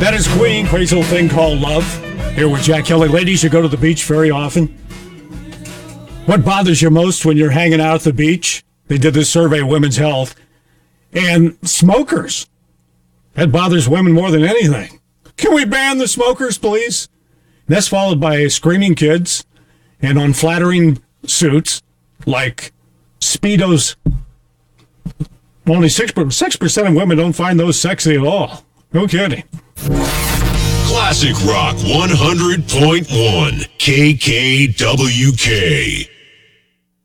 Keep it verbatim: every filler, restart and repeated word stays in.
That is Queen, Crazy Little Thing Called Love. Here with Jack Kelly. Ladies, you go to the beach very often. What bothers you most when you're hanging out at the beach? They did this survey of women's health. And smokers. That bothers women more than anything. Can we ban the smokers, please? And that's followed by screaming kids and unflattering suits like Speedos. Only six percent of women don't find those sexy at all. No kidding. Classic Rock one hundred point one K K W K.